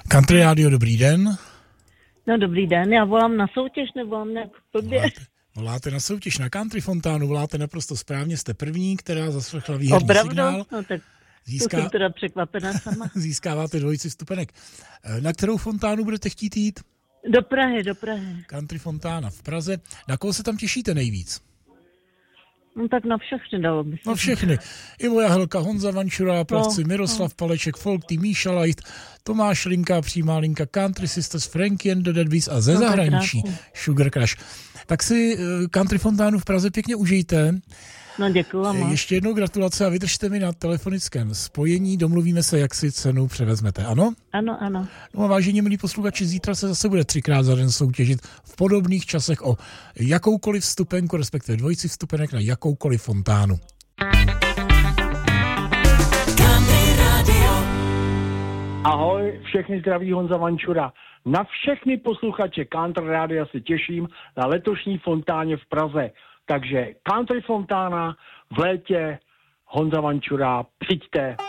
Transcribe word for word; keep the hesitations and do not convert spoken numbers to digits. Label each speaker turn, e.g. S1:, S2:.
S1: Country Radio, dobrý den.
S2: No dobrý den, já volám na soutěž, nevolám na blbě.
S1: Voláte, voláte na soutěž na Country Fontánu, voláte naprosto správně, jste první, která zaslechla výherní
S2: Opravdu?
S1: signál.
S2: No tak
S1: Získá...
S2: to jsem teda překvapená sama.
S1: Získáváte dvojici vstupenek. Na kterou fontánu budete chtít jít?
S2: Do Prahy, do Prahy.
S1: Country Fontána v Praze. Na koho se tam těšíte nejvíc?
S2: No tak na všechny dalo by se.
S1: Na všechny. Ivo Jahelka, Honza Vančura, plavci
S2: no,
S1: Miroslav
S2: no.
S1: Paleček, Folk Team, Míša Light, Tomáš Linka, přímá linka, Country Sisters, Frankie and the Deadbeats a ze
S2: no,
S1: zahraničí Sugar Crush. Tak si uh, Country Fontánu v Praze pěkně užijte.
S2: No děkuju vám.
S1: Ještě jednou gratulace a vydržte mi na telefonickém spojení. Domluvíme se, jak si cenu převezmete, ano?
S2: Ano, ano.
S1: No a vážení milí posluchači, zítra se zase bude třikrát za den soutěžit v podobných časech o jakoukoliv vstupenku, respektive dvojici vstupenek na jakoukoliv fontánu.
S3: Ahoj, všechny zdraví Honza Vančura. Na všechny posluchače Country Rádia se těším na letošní fontáně v Praze. Takže Country Fontána v létě, Honza Vančura, přijďte.